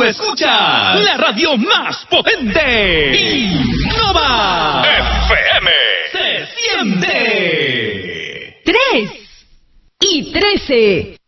Tú escuchas la radio más potente. Innova FM. Se siente. 3 y 13.